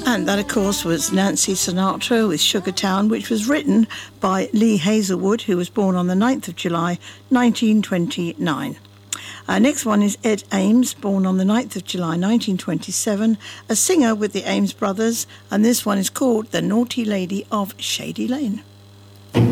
And that, of course, was Nancy Sinatra with Sugar Town, which was written by Lee Hazelwood, who was born on the 9th of July, 1929. Next one is Ed Ames, born on the 9th of July 1927, a singer with the Ames Brothers, and this one is called The Naughty Lady of Shady Lane.